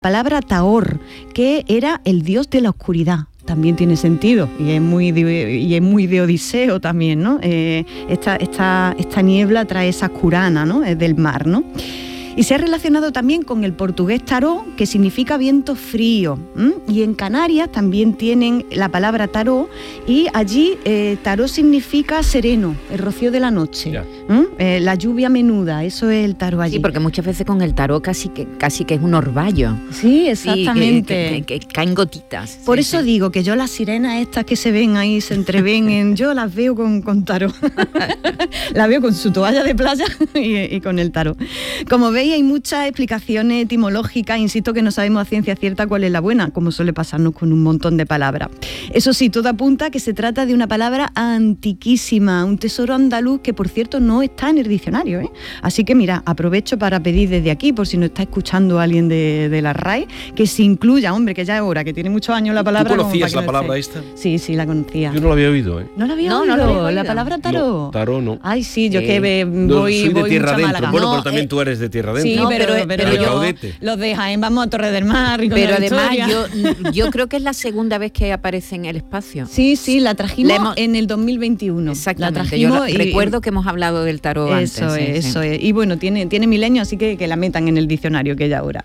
palabra Tahor, que era el dios de la oscuridad. También tiene sentido y es muy de Odiseo también, ¿no? Esta niebla trae esa curana, ¿no? Del mar, ¿no? Y se ha relacionado también con el portugués taró, que significa viento frío. Y en Canarias también tienen la palabra taró, y allí taró significa sereno, el rocío de la noche, la lluvia menuda, eso es el taró allí. Sí, porque muchas veces con el taró casi que es un orvallo. Sí, exactamente. Sí, que caen gotitas. Por eso digo que yo las sirenas estas que se ven ahí, se entreven, yo las veo con taró. Las veo con su toalla de playa y con el taró. Como veis, hay muchas explicaciones etimológicas, insisto que no sabemos a ciencia cierta cuál es la buena, como suele pasarnos con un montón de palabras. Eso sí, todo apunta a que se trata de una palabra antiquísima, un tesoro andaluz que, por cierto, no está en el diccionario, ¿eh? Así que mira, aprovecho para pedir desde aquí, por si no está escuchando a alguien de la RAE, que se incluya, hombre, que ya es hora, que tiene muchos años la palabra. ¿Tú conocías la palabra esta? Sí, la conocía. Yo no la había oído, ¿eh? ¿No la había oído? No la había oído. La palabra taró. No, taró no. Ay, sí, yo que voy de tierra adentro. Bueno, No, pero también tú eres de tierra adentro. Sí, No, pero yo, Caudete. los de Jaén vamos a Torre del Mar. Y con pero la además historia. yo creo que es la segunda vez que aparece en el espacio. Sí, la trajimos en el 2021. Exactamente. La trajimos recuerdo que hemos hablado del tarot antes. Eso es. Y bueno, tiene milenios, así que la metan en el diccionario, que ya ahora.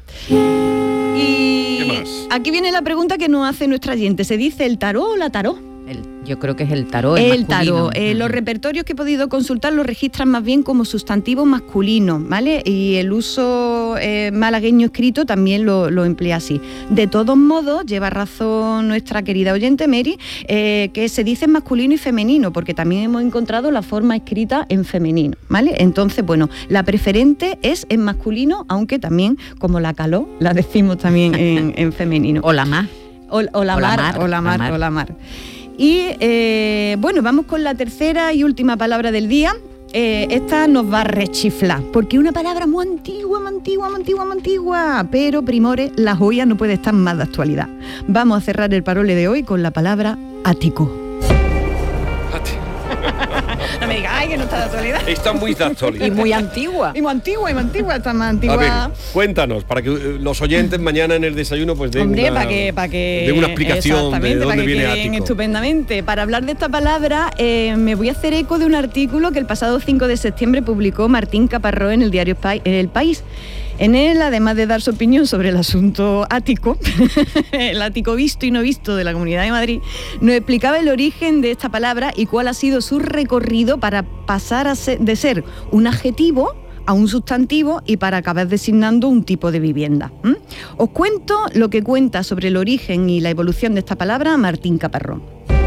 Y ¿Qué más? aquí viene la pregunta que nos hace nuestra oyente. ¿Se dice el tarot o la tarot? Yo creo que es el tarot. El tarot. Los repertorios que he podido consultar lo registran más bien como sustantivo masculino, ¿vale? Y el uso malagueño escrito también lo emplea así. De todos modos, lleva razón nuestra querida oyente Mary, que se dice en masculino y femenino, porque también hemos encontrado la forma escrita en femenino, ¿vale? Entonces, bueno, la preferente es en masculino, aunque también, como la caló, la decimos también en femenino. O la mar. O la mar. Y bueno, vamos con la tercera y última palabra del día. Esta nos va a rechiflar, porque es una palabra muy antigua, pero primores, la joya no puede estar más de actualidad. Vamos a cerrar el parole de hoy con la palabra ático. No me digas, ay, que no está de actualidad. Está muy de actualidad. Y muy antigua. Y muy antigua, está más antigua. A ver, cuéntanos, para que los oyentes mañana en el desayuno pues den Hombre, una explicación de dónde viene ático. Estupendamente. Para hablar de esta palabra, me voy a hacer eco de un artículo que el pasado 5 de septiembre publicó Martín Caparrós en el diario El País. En él, además de dar su opinión sobre el asunto ático, el ático visto y no visto de la Comunidad de Madrid, nos explicaba el origen de esta palabra y cuál ha sido su recorrido para pasar de ser un adjetivo a un sustantivo y para acabar designando un tipo de vivienda. Os cuento lo que cuenta sobre el origen y la evolución de esta palabra Martín Caparrós.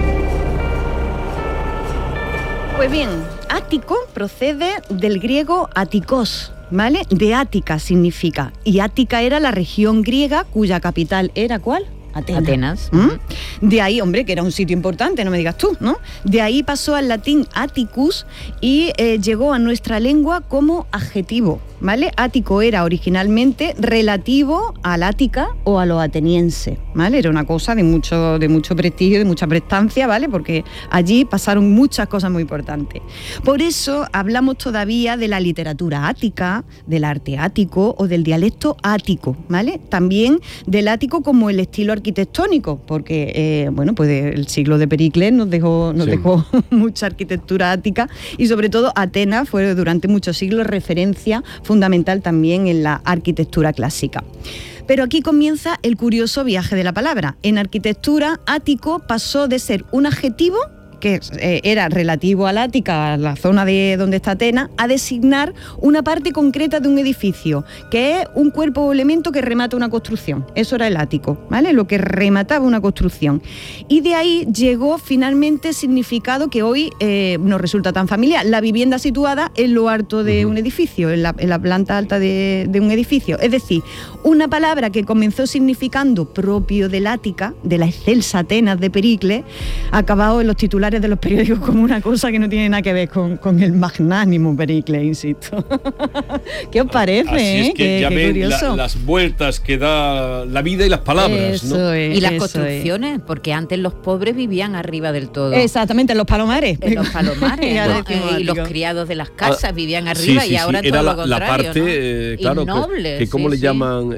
Pues bien, ático procede del griego atikos, ¿vale? De Ática significa. Y Ática era la región griega cuya capital era ¿cuál? Atenas. De ahí, hombre, que era un sitio importante, no me digas tú, ¿no? De ahí pasó al latín Atticus y llegó a nuestra lengua como adjetivo, ¿vale? Ático era originalmente relativo al Ática o a los atenienses, ¿vale? Era una cosa de mucho prestigio, de mucha prestancia, ¿vale? Porque allí pasaron muchas cosas muy importantes. Por eso hablamos todavía de la literatura ática, del arte ático o del dialecto ático, ¿vale? También del ático como el estilo arquitectónico, porque bueno, pues el siglo de Pericles nos dejó mucha arquitectura ática y sobre todo Atenas fue durante muchos siglos referencia fundamental también en la arquitectura clásica. Pero aquí comienza el curioso viaje de la palabra. En arquitectura, ático pasó de ser un adjetivo que era relativo al Ática, a la zona de donde está Atenas, a designar una parte concreta de un edificio, que es un cuerpo o elemento que remata una construcción. Eso era el ático, ¿vale? Lo que remataba una construcción. Y de ahí llegó finalmente el significado que hoy nos resulta tan familiar, la vivienda situada en lo alto de un edificio, en la planta alta de un edificio. Es decir, una palabra que comenzó significando propio del Ática, de la excelsa Atenas de Pericles, acabado en los titulares titulares de los periódicos como una cosa que no tiene nada que ver con el magnánimo Pericles, insisto. ¿Qué os parece? Así es que ya qué ven curioso. las vueltas que da la vida y las palabras, Eso ¿no? es, Y las eso construcciones, porque antes los pobres vivían arriba del todo. Exactamente, en los palomares. En los palomares, Ya ¿no? decimos Y los áticos. criados de las casas vivían arriba y ahora era todo la, lo contrario, la parte, ¿no? claro, Innoble, que ¿cómo sí, le sí. llaman?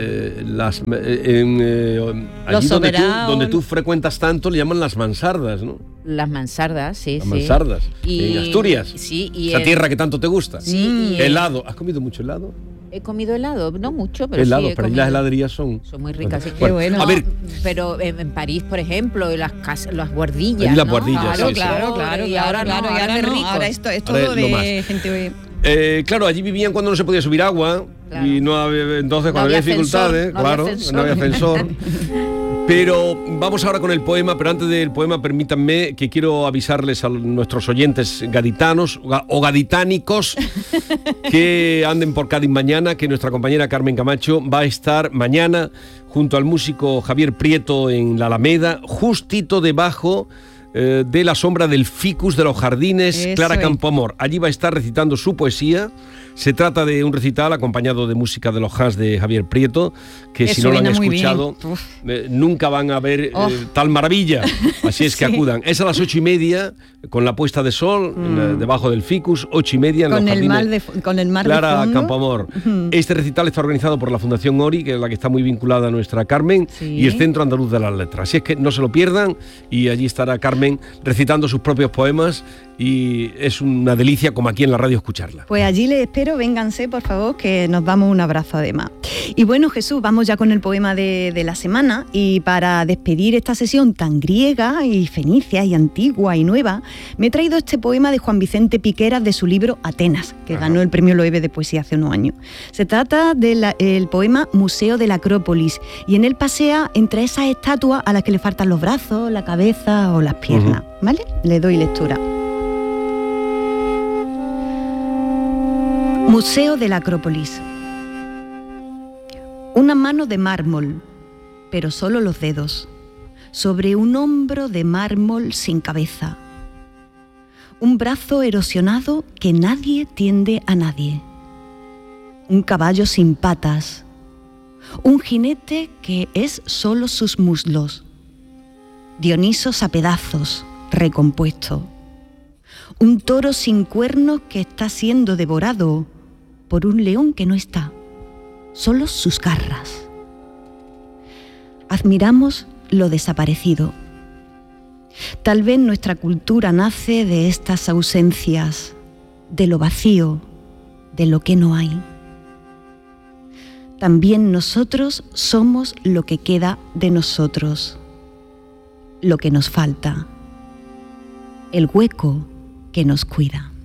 Allí soberanos. donde tú frecuentas tanto le llaman las mansardas, ¿no? Las mansardas, sí, Las sí. mansardas, Y- en Asturias. Sí, y Esa tierra que tanto te gusta. Sí, y Helado. ¿Has comido mucho helado? he comido helado, no mucho, pero Helado, sí he pero allí comido. las heladerías son Son muy ricas, sí. Qué bueno. A ver, Pero en París, por ejemplo, las casas, las guardillas, Allí las ¿no? guardillas, Claro, sí, sí. claro, Y ahora no, y ahora de no. ricos. Ahora esto es Ahora todo es lo más. de gente... claro, allí vivían cuando no se podía subir agua. Claro. Y no había, entonces No cuando había había dificultades, ascensor, no había claro, ascensor. no había ascensor. Pero vamos ahora con el poema, pero antes del poema permítanme que quiero avisarles a nuestros oyentes gaditanos o gaditánicos que anden por Cádiz mañana, que nuestra compañera Carmen Camacho va a estar mañana junto al músico Javier Prieto en la Alameda, justito debajo de la sombra del ficus de los jardines. Eso Clara es. Campoamor. Allí va a estar recitando su poesía. Se trata de un recital acompañado de música de los Hans de Javier Prieto, que Que si no lo han suena muy bien. escuchado Uf. nunca van a ver Oh. tal maravilla. Así es que Sí. acudan. Es a las 8:30 con la puesta de sol debajo del ficus, 8:30 en Con los el, jardines. con el mar Clara de fondo. Campoamor. Este recital está organizado por la Fundación Ori, que es la que está muy vinculada a nuestra Carmen, Sí. y el Centro Andaluz de las Letras. Así es que no se lo pierdan y allí estará Carmen recitando sus propios poemas y es una delicia como aquí en la radio escucharla. Pues allí les espero, vénganse por favor, que nos damos un abrazo además. Y bueno, Jesús, vamos ya con el poema de la semana, y para despedir esta sesión tan griega y fenicia y antigua y nueva, me he traído este poema de Juan Vicente Piqueras de su libro Atenas, que ganó el premio Loewe de poesía hace unos años. Se trata del poema Museo de la Acrópolis, y en él pasea entre esas estatuas a las que le faltan los brazos, la cabeza o las piernas, ¿vale? Le doy lectura. Museo de la Acrópolis. Una mano de mármol, pero solo los dedos, sobre un hombro de mármol sin cabeza. Un brazo erosionado que nadie tiende a nadie. Un caballo sin patas. Un jinete que es solo sus muslos. Dionisos a pedazos, recompuesto. Un toro sin cuernos que está siendo devorado por un león que no está, solo sus garras. Admiramos lo desaparecido. Tal vez nuestra cultura nace de estas ausencias, de lo vacío, de lo que no hay. También nosotros somos lo que queda de nosotros, lo que nos falta, el hueco que nos cuida.